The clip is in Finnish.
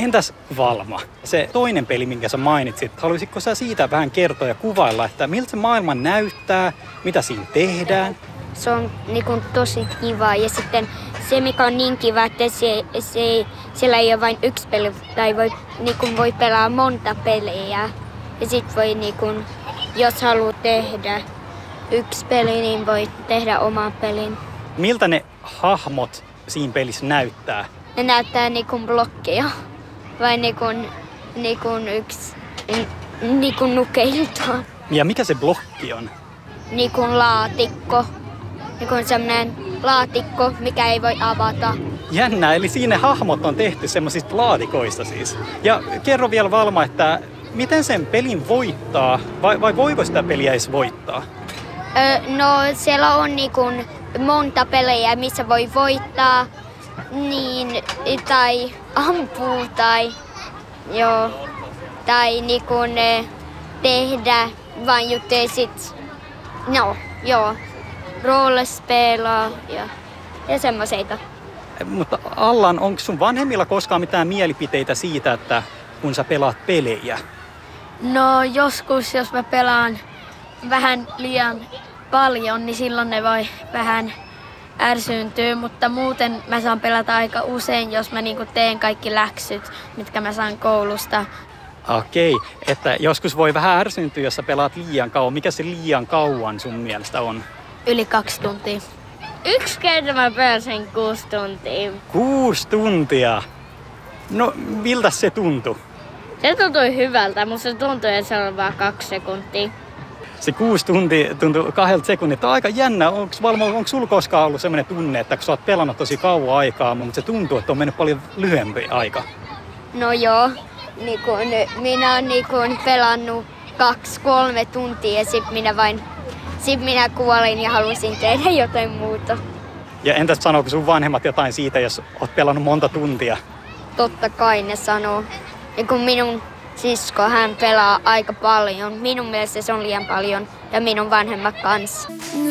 Entäs Valma, se toinen peli, minkä sä mainitsit, haluaisitko sä siitä vähän kertoa ja kuvailla, että miltä se maailma näyttää, mitä siinä tehdään? Se on tosi kiva ja sitten se mikä on niin kiva, että siellä ei ole vain yksi peli tai voi pelaa monta peliä. Ja sit voi jos haluaa tehdä yksi peli, niin voi tehdä oman pelin. Miltä ne hahmot siinä pelissä näyttää? Ne näyttää blokkeja vai yksi nukeilta. Ja mikä se blokki on? Laatikko. Semmoinen laatikko, mikä ei voi avata. Jännä, eli siinä hahmot on tehty semmoisista laatikoista siis. Ja kerro vielä Valma, että miten sen pelin voittaa, vai voiko sitä peliä edes voittaa? No siellä on monta pelejä, missä voi voittaa, tai ampuu, tai tehdä vain juttuja sit, roolespelaa ja semmoiseita. Mutta Allan, onko sun vanhemmilla koskaan mitään mielipiteitä siitä, että kun sä pelaat pelejä? No joskus, jos mä pelaan vähän liian paljon, niin silloin ne voi vähän ärsyyntyä, mutta muuten mä saan pelata aika usein, jos mä teen kaikki läksyt, mitkä mä saan koulusta. Okei, että joskus voi vähän ärsyyntyä, jos sä pelaat liian kauan. Mikä se liian kauan sun mielestä on? Yli 2 tuntia. Yksi kerta mä pelasin 6 tuntia. 6 tuntia? No, miltä se tuntui? Se tuntui hyvältä, mutta se tuntui, että se on vaan 2 sekuntia. Se 6 tuntia tuntui 2 sekunnilta. Aika jännä. Onko sulla koskaan ollut sellainen tunne, että kun sä oot pelannut tosi kauan aikaa, mutta se tuntuu, että on mennyt paljon lyhyempi aika? No joo. Minä oon pelannut 2-3 tuntia ja sit minä kuolin ja halusin tehdä jotain muuta. Ja entäs sanooko sun vanhemmat jotain siitä, jos oot pelannut monta tuntia? Totta kai ne sanoo. Ja kun minun sisko, hän pelaa aika paljon. Minun mielestä se on liian paljon ja minun vanhemmat kanssa.